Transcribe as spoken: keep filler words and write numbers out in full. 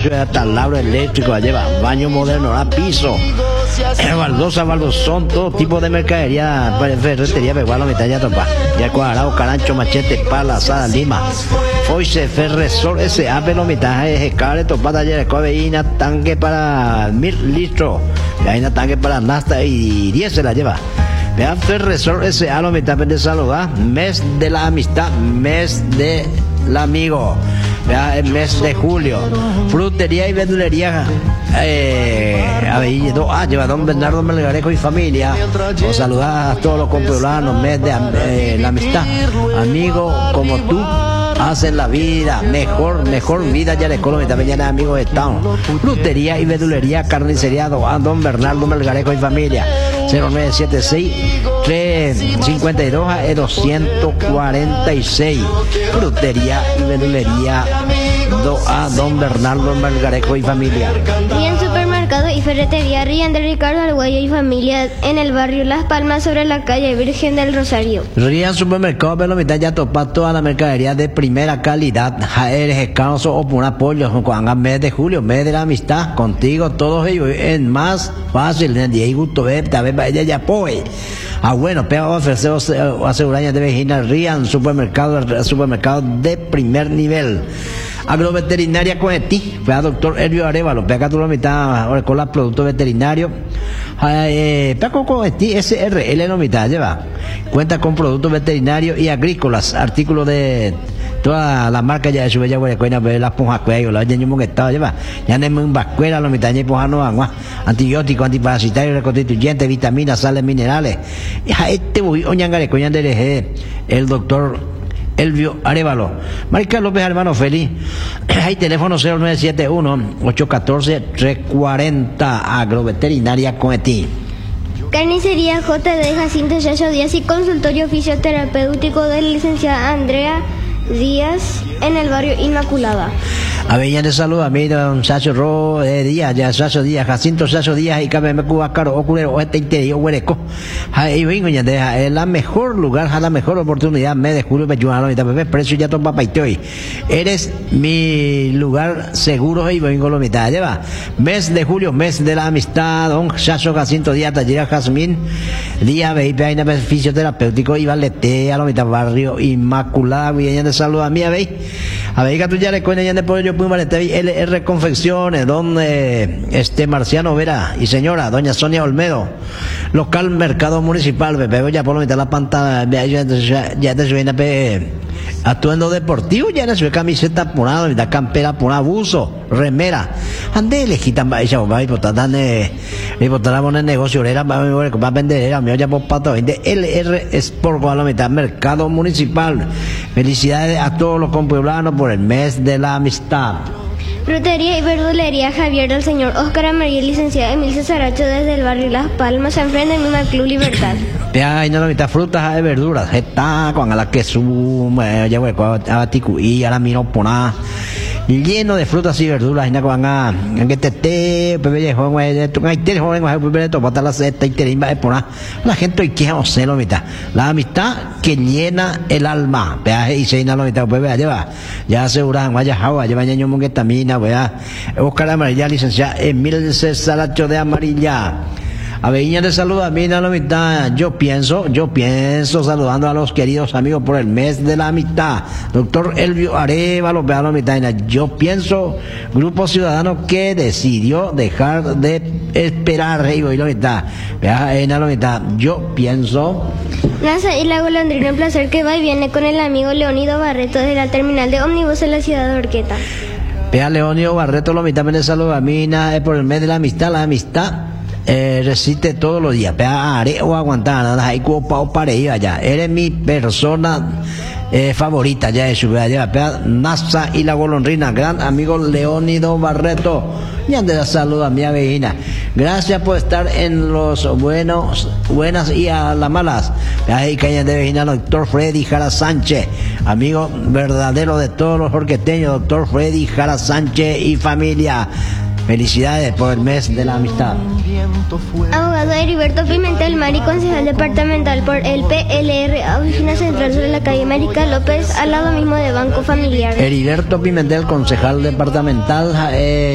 gimnasio, taladro eléctrico, lleva baño moderno, a piso, baldosa, baldosón, todo tipo de mercadería, ferretería, pegualo, mitalla, topa, ya cuadrado, carancho, machete, pala, asada, lima, foice, ferresol, ese apelo, mitad, ejecable, topa, taller, cobeína, tanque para mil litros, hay una tanque para nafta y diez se la lleva. Vean, Ferresol ese a lo mitad de saludar, mes de la amistad, mes del amigo, vean, el mes de julio, frutería y verdulería, eh, ah, lleva don Bernardo Melgarejo y familia, os saludar a todos los compoblanos, mes de eh, la amistad, amigo como tú. Hacen la vida mejor, mejor vida ya de Colombia, también ya de amigos de Town. Frutería y verdulería, carnicería, don Bernardo Melgarejo y familia. cero nueve siete seis, tres cinco dos, doscientos cuarenta y seis. Frutería y verdulería, a don Bernardo Melgarejo y familia. Rian Supermercado y Ferretería Rian de Ricardo Arguello y familia en el barrio Las Palmas sobre la calle Virgen del Rosario. Rian Supermercado, pero mitad ya topa toda la mercadería de primera calidad. Eres escaso o por apoyo con mes de julio, mes de la amistad, contigo todos ellos en más fácil, en día y gusto ver, tal vez ella ya poe. Ah, bueno, pero ofrecemos asegurañas de Virginia Rian Supermercado, supermercado de primer nivel. Agroveterinaria Coetí, vea doctor Elvio Arevalo, vea acá tú la mitad con los productos veterinarios, eh, vea con Coetí S R L la mitad, lleva, cuenta con productos veterinarios y agrícolas, artículos de toda la marca ya de su bella huerecuena, ve las ponjacuellas, la oye yo que estaba, lleva, ya no me vascuera la mitad, ya pojano agua, antibióticos, antiparasitarios, reconstituyentes, vitaminas, sales minerales, ya este voy, oñangarecuena de el doctor Elvio Arevalo. Marica López, hermano feliz. Hay teléfono cero nueve siete uno, ocho uno cuatro, tres cuatro cero, Agroveterinaria Coetí. Carnicería J D Jacinto Yayo Díaz y consultorio fisioterapéutico de la licenciada Andrea Díaz en el barrio Inmaculada. Avellan de salud a mí, don Sacho Ro eh, Díaz, ya Sacho Díaz, Jacinto Sacho Díaz y Cabe Cuba Caro, Oculero, Oeste Interior, Huereco. Ahí vengo ya de la mejor lugar, la mejor oportunidad, mes de julio, veintiuno, y también precio ya toma paitoy. Eres mi lugar seguro y vengo lo mitad, lleva. Mes de julio, mes de la amistad, don Sacho Jacinto Díaz, Taller Jazmín, Díaz, Veípe, Aina, fisioterapéutico y Valete, a lo mitad barrio Inmaculada, bien de salud a mí, a ver. A ver, que tú ya le cuentas ya de pollo. L R Confecciones, donde este Marciano Vera y señora doña Sonia Olmedo, local Mercado Municipal, me pego ya por lo mitad la pantalla, ya te suena atuendo deportivo, ya no se ve camiseta punada, mitad campera punada, buzo, remera, ande le quitan esa bomba y botan de y botan en negocio era va a vender era mío ya por pato de L R Sport con la mitad Mercado Municipal. Felicidades a todos los compueblanos por el mes de la amistad. Frutería y verdulería Javier del señor Óscar Amarillo, licenciada Emilce Saracho desde el barrio Las Palmas, enfrente del mismo Club Libertad. Ya hay una mitad frutas de verduras, está con la que suma, ya voy a ticuí, a la miro poná, lleno de frutas y verduras, y no van a que te te, bebé joven, tú hay tres jóvenes, bebé to botar la seta y te limba de poná. La gente hoy que o se lo mitad. La amistad que llena el alma, vea y se llena la mitad, bebé lleva. Ya aseguran, vaya agua, lleva ñaño monguetamina, vea. Óscar Amarilla, licenciada Emilce Saracho de Amarilla. Aveña de salud a mí, la mitad. Yo pienso, yo pienso saludando a los queridos amigos por el mes de la amistad. Doctor Elvio Arevalo, vea la mitad. Yo pienso, grupo ciudadano que decidió dejar de esperar, rey, y la mitad. Vea, en la mitad. Yo pienso. Nasa y la golondrina, un placer que va y viene con el amigo Leonido Barreto desde la terminal de ómnibus en la ciudad de Orqueta. Vea, Leonido Barreto, la mitad de salud a mí, es por el mes de la amistad, la amistad. Eh, resiste todos los días, pea are o aguantar nada, hay cuopao para ir allá. Eres mi persona eh, favorita ya de su vida, pea Nasa y la golondrina, gran amigo Leónido Barreto. Y ande la salud a mi vecina. Gracias por estar en los buenos, buenas y a las malas. Ahí caña de vecina, doctor Freddy Jara Sánchez, amigo verdadero de todos los orqueteños, doctor Freddy Jara Sánchez y familia. Felicidades por el mes de la amistad. Abogado Heriberto Pimentel Mari, concejal departamental por el P L R, oficina central sobre la calle América López, al lado mismo de Banco Familiar. Heriberto Pimentel, concejal departamental. Eh,